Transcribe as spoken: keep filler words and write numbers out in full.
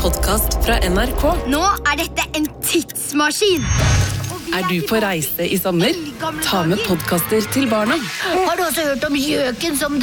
podcast fra N R K. Nå er dette en tidsmaskin. Er du på reise i sommer? Ta med podcaster til barna. Har du også hørt om gjøken som